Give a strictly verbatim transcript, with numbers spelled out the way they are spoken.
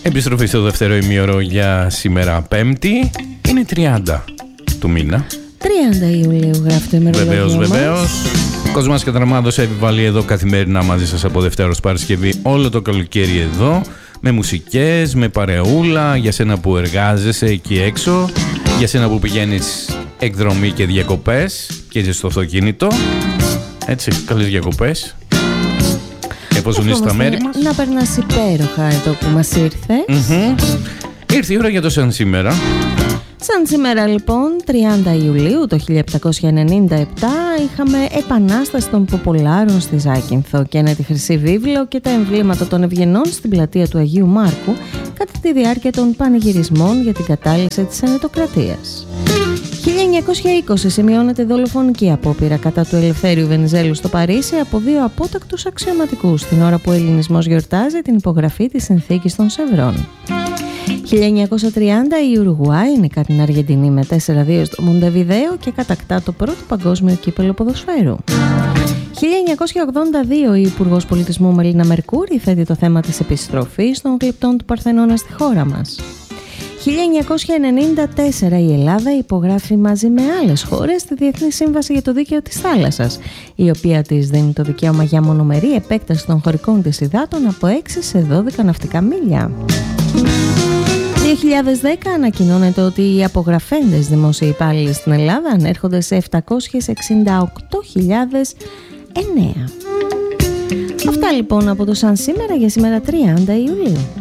Επιστροφή στο δεύτερο ημίωρο για σήμερα Πέμπτη. Είναι τριάντα του μήνα. τριάντα Ιουλίου γράφει το ημερολόγιο. Βεβαίως, βεβαίως. Κοσμάς Κατραμάδος επιβάλλει εδώ καθημερινά μαζί σας από Δευτέρα ως Παρασκευή όλο το καλοκαίρι εδώ. Με μουσικές, με παρεούλα, για σένα που εργάζεσαι εκεί έξω, για σένα που πηγαίνεις εκδρομή και διακοπές και είσαι στο αυτοκίνητο. Έτσι, καλές διακοπές. Εφόσον είσαι στα μέρη μας. Να περνάς υπέροχα εδώ που μας ήρθες. Mm-hmm. Ήρθε η ώρα για το σαν σήμερα. Σαν σήμερα λοιπόν, τριάντα Ιουλίου το χίλια επτακόσια ενενήντα επτά, είχαμε επανάσταση των Ποπολάρων στη Ζάκυνθο και ένα τη Χρυσή Βίβλο και τα εμβλήματα των Ευγενών στην πλατεία του Αγίου Μάρκου κατά τη διάρκεια των πανηγυρισμών για την κατάλυση της Ενετοκρατίας. χίλια εννιακόσια είκοσι σημειώνεται δολοφονική απόπειρα κατά του Ελευθέριου Βενιζέλου στο Παρίσι από δύο απότακτους αξιωματικούς την ώρα που ο ελληνισμός γιορτάζει την υπογραφή της Συνθήκης των Σευρών. χίλια εννιακόσια τριάντα η Ουρουγουάη νικά την Αργεντινή με τέσσερα δύο στο Μοντεβιδέο και κατακτά το πρώτο παγκόσμιο κύπελλο ποδοσφαίρου. χίλια εννιακόσια ογδόντα δύο η Υπουργός Πολιτισμού Μελίνα Μερκούρη θέτει το θέμα της επιστροφής των γλυπτών του Παρθενώνα στη χώρα μας. χίλια εννιακόσια ενενήντα τέσσερα η Ελλάδα υπογράφει μαζί με άλλες χώρες τη Διεθνή Σύμβαση για το Δίκαιο της Θάλασσας, η οποία της δίνει το δικαίωμα για μονομερή επέκταση των χωρικών της υδάτων από έξι σε δώδεκα ναυτικά μίλια. δύο χιλιάδες δέκα ανακοινώνεται ότι οι απογραφέντες δημόσιοι υπάλληλοι στην Ελλάδα ανέρχονται σε επτακόσιες εξήντα οκτώ χιλιάδες εννέα. Αυτά λοιπόν από το σαν σήμερα για σήμερα τριάντα Ιουλίου.